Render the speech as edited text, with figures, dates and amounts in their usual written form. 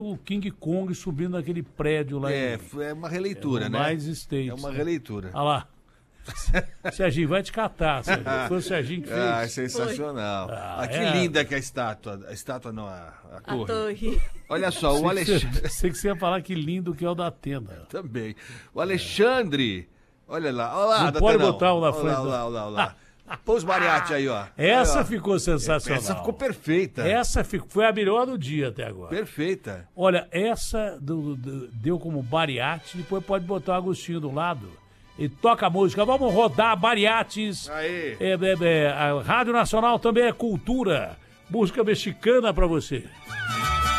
o King Kong subindo naquele prédio lá. É uma releitura, né? Mais States. É uma releitura. Olha lá. Serginho, vai te catar, Serginho. Foi o Serginho que fez. Ah, sensacional. Que linda que é a estátua. A estátua não, a torre. Olha só, o Alexandre... Sei que você ia falar que lindo que é o da Atena. Também. O Alexandre... Olha lá. Não pode botar o na frente. Olha lá. Põe os mariachi aí, ó. Essa ficou sensacional. Essa ficou perfeita. Foi a melhor do dia até agora. Perfeita. Olha, essa deu como bariate, depois pode botar o Agostinho do lado e toca a música. Vamos rodar bariates. Aí. A Rádio Nacional também é cultura. Música mexicana pra você.